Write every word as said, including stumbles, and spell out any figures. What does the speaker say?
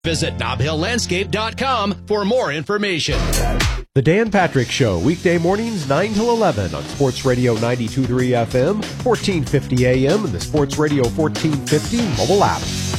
Visit nob hill landscape dot com for more information. The Dan Patrick Show, weekday mornings nine till eleven on Sports Radio ninety-two point three F M, fourteen fifty A M, and the Sports Radio fourteen fifty mobile app.